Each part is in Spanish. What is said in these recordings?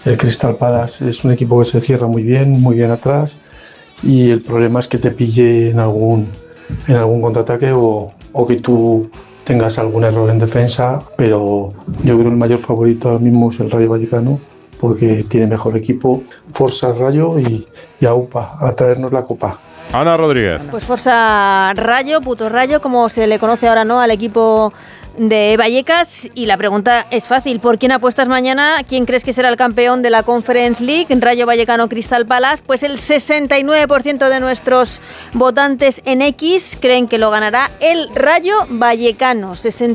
El Crystal Palace es un equipo que se cierra muy bien atrás, y el problema es que te pille en algún contraataque o que tú tengas algún error en defensa, pero yo creo que el mayor favorito ahora mismo es el Rayo Vallecano, porque tiene mejor equipo. Forza Rayo y aupa, a traernos la copa. Ana Rodríguez. Pues Forza Rayo, puto Rayo, como se le conoce ahora, ¿no?, al equipo de Vallecas. Y la pregunta es fácil: ¿por quién apuestas mañana? ¿Quién crees que será el campeón de la Conference League? Rayo Vallecano, Crystal Palace. Pues el 69% de nuestros votantes en X creen que lo ganará el Rayo Vallecano.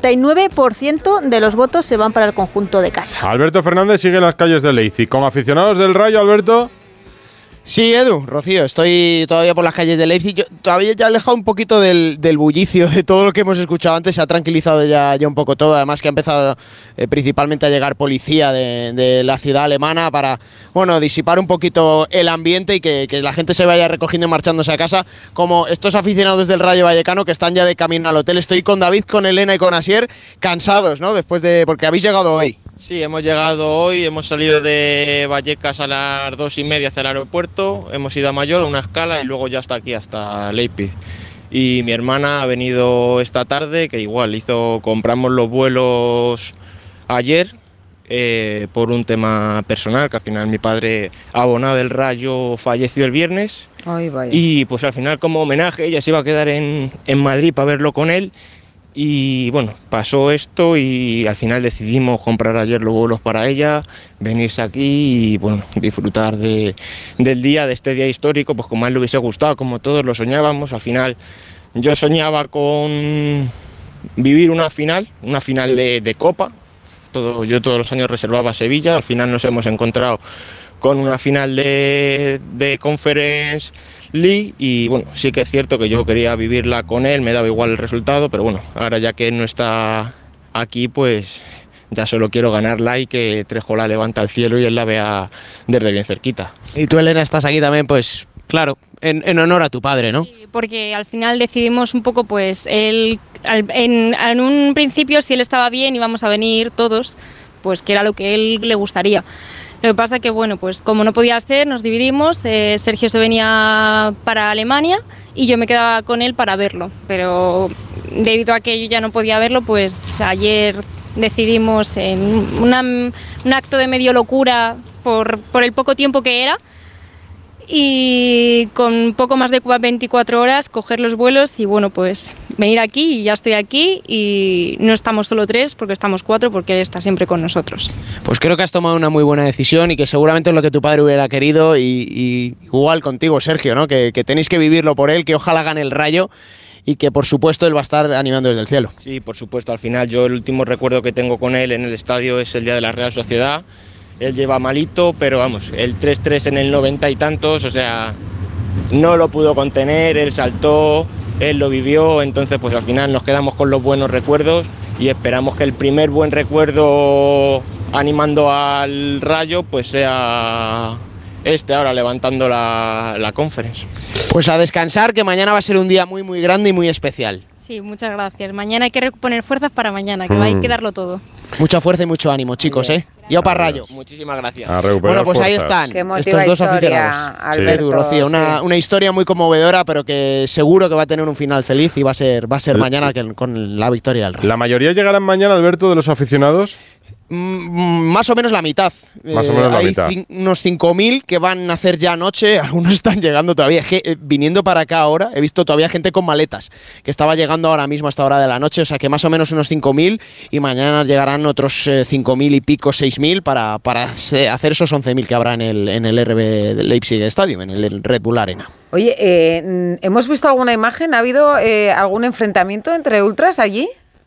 69% de los votos se van para el conjunto de casa. Alberto Fernández sigue en las calles de Leipzig. ¿Con aficionados del Rayo, Alberto? Sí, Edu, Rocío, estoy todavía por las calles de Leipzig. Yo todavía ya he alejado un poquito del bullicio de todo lo que hemos escuchado antes. Se ha tranquilizado ya un poco todo. Además que ha empezado principalmente a llegar policía de la ciudad alemana para, bueno, disipar un poquito el ambiente y que la gente se vaya recogiendo y marchándose a casa, como estos aficionados del Rayo Vallecano que están ya de camino al hotel. Estoy con David, con Elena y con Asier, cansados, ¿no? Porque habéis llegado hoy. Sí, hemos llegado hoy, hemos salido de Vallecas a las 2:30 hacia el aeropuerto, hemos ido a Mayor, a una escala, y luego ya hasta aquí, hasta Leipzig. Y mi hermana ha venido esta tarde, que igual compramos los vuelos ayer por un tema personal, que al final mi padre, abonado del Rayo, falleció el viernes. Ay, vaya. Y pues al final, como homenaje, ella se iba a quedar en Madrid para verlo con él. Y bueno, pasó esto y al final decidimos comprar ayer los vuelos para ella, venirse aquí y bueno, disfrutar del día, de este día histórico, pues como a él le hubiese gustado, como todos lo soñábamos. Al final yo soñaba con vivir una final de Copa. Yo todos los años reservaba Sevilla, al final nos hemos encontrado con una final de Conference League y bueno, sí que es cierto que yo quería vivirla con él, me daba igual el resultado, pero bueno, ahora ya que él no está aquí, pues ya solo quiero ganarla y que Trejo la levanta al cielo y él la vea desde bien cerquita. Y tú, Elena, estás aquí también, pues claro, en honor a tu padre, ¿no? Sí, porque al final decidimos un poco, pues él, en un principio, si él estaba bien íbamos a venir todos, pues que era lo que él le gustaría. Lo que pasa que, bueno, pues como no podía ser, nos dividimos, Sergio se venía para Alemania y yo me quedaba con él para verlo, pero debido a que yo ya no podía verlo, pues ayer decidimos en un acto de medio locura por el poco tiempo que era, y con poco más de 24 horas coger los vuelos y bueno, pues venir aquí, y ya estoy aquí y no estamos solo 3 porque estamos 4, porque él está siempre con nosotros. Pues creo que has tomado una muy buena decisión y que seguramente es lo que tu padre hubiera querido, y igual contigo, Sergio, ¿no? Que tenéis que vivirlo por él, que ojalá gane el Rayo y que por supuesto él va a estar animando desde el cielo. Sí, por supuesto, al final yo el último recuerdo que tengo con él en el estadio es el día de la Real Sociedad. Él lleva malito, pero vamos, el 3-3 en el 90 y tantos, o sea, no lo pudo contener, él saltó, él lo vivió, entonces pues al final nos quedamos con los buenos recuerdos y esperamos que el primer buen recuerdo animando al Rayo pues sea ahora levantando la Conference. Pues a descansar, que mañana va a ser un día muy muy grande y muy especial. Sí, muchas gracias. Mañana hay que reponer fuerzas para mañana, que hay que darlo todo. Mucha fuerza y mucho ánimo, chicos, ¿eh? Y opa Rayo. Muchísimas gracias. Bueno, pues ahí están. Qué emotiva estos dos historia, aficionados. Alberto, Rocío, una historia muy conmovedora, pero que seguro que va a tener un final feliz y va a ser mañana con la victoria del Rayo. ¿La mayoría llegarán mañana, Alberto, de los aficionados? Más o menos la mitad. Más o menos la mitad. Hay unos 5.000 que van a hacer ya anoche, algunos están llegando todavía. Viniendo para acá ahora, he visto todavía gente con maletas que estaba llegando ahora mismo a esta hora de la noche, o sea que más o menos unos 5.000, y mañana llegarán otros 5.000 y pico, 6.000 para hacer esos 11.000 que habrá en el RB Leipzig Stadium, en el Red Bull Arena. Oye, ¿hemos visto alguna imagen? ¿Ha habido algún enfrentamiento entre ultras allí?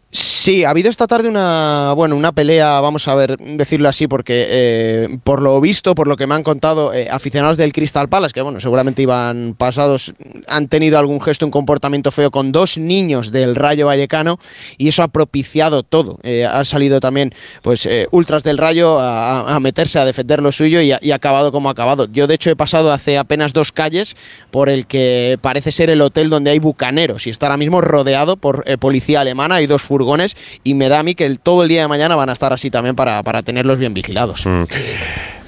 Sí, ha habido esta tarde una pelea, vamos a ver, decirlo así, porque por lo visto, por lo que me han contado aficionados del Crystal Palace, que bueno, seguramente iban pasados, han tenido algún gesto, un comportamiento feo con 2 niños del Rayo Vallecano, y eso ha propiciado todo. Han salido también pues ultras del Rayo a meterse a defender lo suyo y ha acabado como ha acabado. Yo de hecho he pasado hace apenas 2 calles por el que parece ser el hotel donde hay bucaneros, y está ahora mismo rodeado por policía alemana. Hay 2 furgones, y me da a mí que todo el día de mañana van a estar así también para tenerlos bien vigilados.